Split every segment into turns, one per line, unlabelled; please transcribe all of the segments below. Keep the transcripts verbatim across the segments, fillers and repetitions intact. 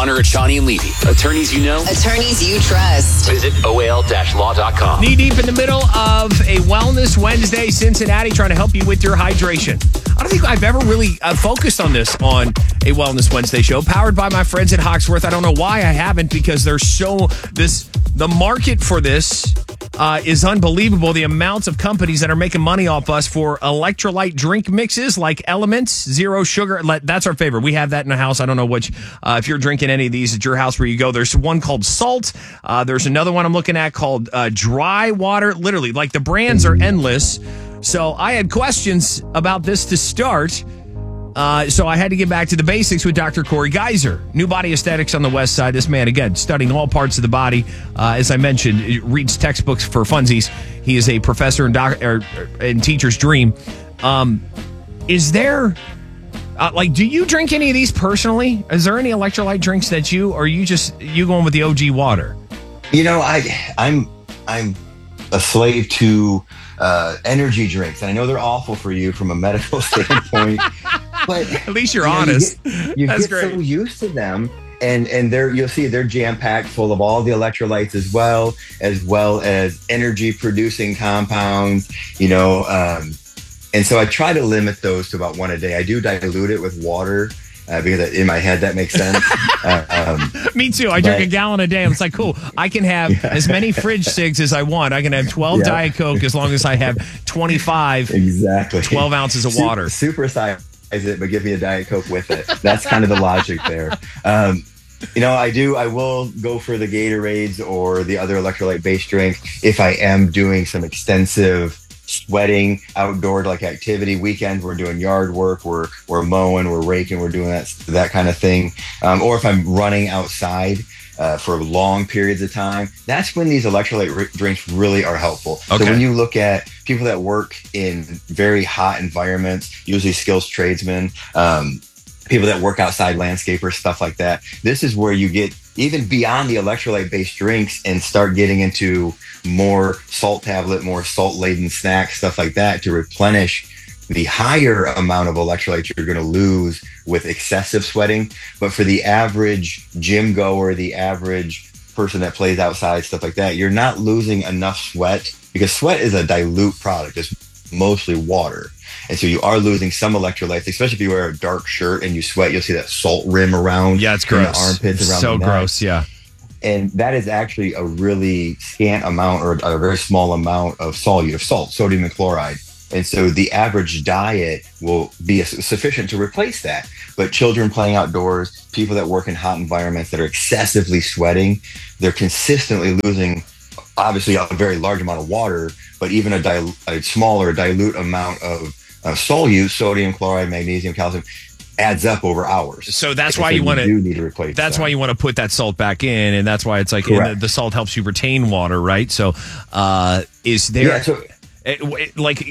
Connor, Achani, and Levy. Attorneys you know.
Attorneys you trust.
Visit O A L law dot com.
Knee deep in the middle of a Wellness Wednesday, Cincinnati, trying to help you with your hydration. I don't think I've ever really uh, focused on this on a Wellness Wednesday show, powered by my friends at Hawksworth. I don't know why I haven't, because there's so this the market for this uh, is unbelievable. The amounts of companies that are making money off us for electrolyte drink mixes like Elements, zero sugar. That's our favorite. We have that in the house. I don't know which. Uh, if you're drinking any of these at your house where you go, there's one called Salt. Uh, there's another one I'm looking at called uh, Dry Water. Literally, like the brands are endless. So I had questions about this to start. Uh, so I had to get back to the basics with Doctor Corey Geiser. New Body Aesthetics on the West Side. This man, again, studying all parts of the body. Uh, as I mentioned, reads textbooks for funsies. He is a professor and doc- or, and teacher's dream. Um, is there, uh, like, do you drink any of these personally? Is there any electrolyte drinks that you, or are you just, you going with the O G water?
You know, I, I'm, I'm a slave to uh, energy drinks. And I know they're awful for you from a medical standpoint. But
at least you're
you know,
honest.
You get, you
That's
get
great.
so used to them, and and they're you'll see they're jam packed full of all the electrolytes as well as well as energy producing compounds. You know, um, and so I try to limit those to about one a day. I do dilute it with water. Uh, because in my head that makes sense. uh, um,
Me too. I drink but, a gallon a day. It's like, cool. I can have yeah. as many fridge cigs as I want. I can have twelve yeah. Diet Coke as long as I have twenty-five,
exactly,
twelve ounces of water.
Super, super size it, but give me a Diet Coke with it. That's kind of the logic there. Um, you know, I do. I will go for the Gatorades or the other electrolyte-based drinks if I am doing some extensive sweating outdoor like activity. Weekends we're doing yard work, we're we're mowing, we're raking, we're doing that that kind of thing. Um, or if I'm running outside uh, for long periods of time, that's when these electrolyte r- drinks really are helpful.
Okay.
So when you look at people that work in very hot environments, usually skills tradesmen, um, people that work outside, landscapers, stuff like that, this is where you get even beyond the electrolyte-based drinks and start getting into more salt tablet, more salt-laden snacks, stuff like that to replenish the higher amount of electrolytes you're going to lose with excessive sweating. But for the average gym goer, the average person that plays outside, stuff like that, you're not losing enough sweat because sweat is a dilute product. It's mostly water. And so you are losing some electrolytes, especially if you wear a dark shirt and you sweat, you'll see that salt rim around.
Yeah, it's gross.
The armpits around
so
the neck.
gross, yeah.
And that is actually a really scant amount or a very small amount of solute, of salt, sodium and chloride. And so the average diet will be sufficient to replace that. But children playing outdoors, people that work in hot environments that are excessively sweating, they're consistently losing, obviously, a very large amount of water, but even a, dil- a smaller dilute amount of uh, solute, sodium, chloride, magnesium, calcium, adds up over hours.
So that's
and
why
so
you want to
need to replace
that's
that.
why you want to put that salt back in, and that's why it's like and the, the salt helps you retain water, right? So uh is there
yeah, so,
it, it, like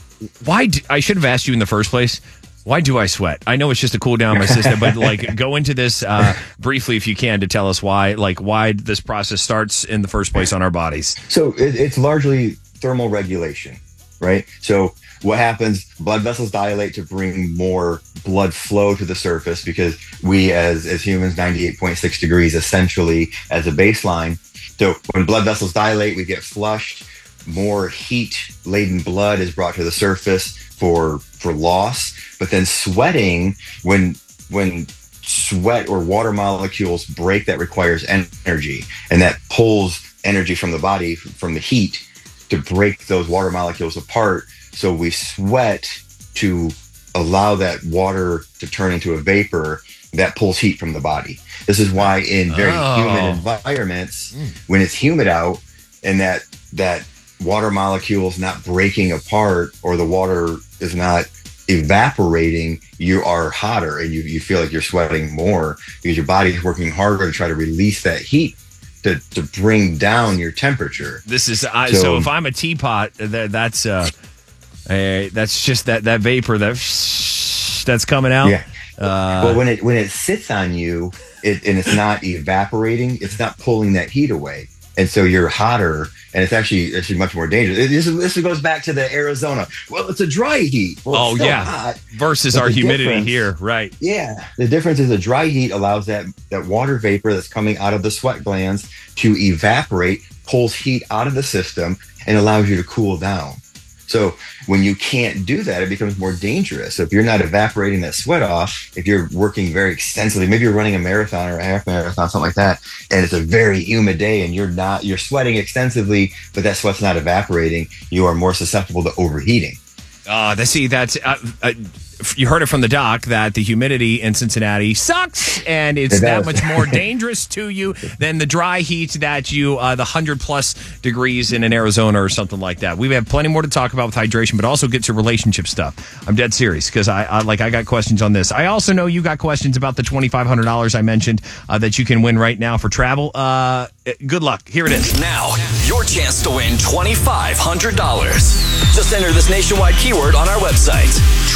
why do, I should have asked you in the first place, why do I sweat? I know it's just to cool down my system, but like go into this uh briefly if you can to tell us why like why this process starts in the first place on our bodies.
So it, it's largely thermal regulation, right? So what happens, blood vessels dilate to bring more blood flow to the surface because we as, as humans, ninety-eight point six degrees essentially as a baseline. So when blood vessels dilate, we get flushed, more heat-laden blood is brought to the surface for for loss. But then sweating, when when sweat or water molecules break, that requires energy. And that pulls energy from the body, from the heat, to break those water molecules apart. So we sweat to allow that water to turn into a vapor that pulls heat from the body. This is why in very
oh.
humid environments, mm. when it's humid out and that that water molecule is not breaking apart or the water is not evaporating, you are hotter and you, you feel like you're sweating more because your body is working harder to try to release that heat to, to bring down your temperature.
This is I, so, so if I'm a teapot, that, that's uh, uh, that's just that, that vapor that that's coming out.
Yeah.
Uh,
but when it when it sits on you, it, and it's not evaporating, it's not pulling that heat away. And so you're hotter, and it's actually actually much more dangerous. This, is, this goes back to the Arizona. Well, it's a dry heat. Well,
oh,
it's still
yeah.
hot,
versus
but
our
the
humidity
difference-
here. Right.
Yeah. The difference is the dry heat allows that, that water vapor that's coming out of the sweat glands to evaporate, pulls heat out of the system, and allows you to cool down. So when you can't do that, it becomes more dangerous. So if you're not evaporating that sweat off, if you're working very extensively, maybe you're running a marathon or a half marathon, something like that, and it's a very humid day and you're not, you're sweating extensively, but that sweat's not evaporating, you are more susceptible to overheating.
Uh, the, see, that's uh, uh, you heard it from the doc that the humidity in Cincinnati sucks, and it's
It
that
does.
much more dangerous to you than the dry heat that you, uh, the one hundred plus degrees in an Arizona or something like that. We have plenty more to talk about with hydration, but also get to relationship stuff. I'm dead serious because I, I like I got questions on this. I also know you got questions about the twenty-five hundred dollars I mentioned uh, that you can win right now for travel. Uh, good luck. Here it is.
Now, your chance to win twenty-five hundred dollars. Just enter this nationwide keyword on our website,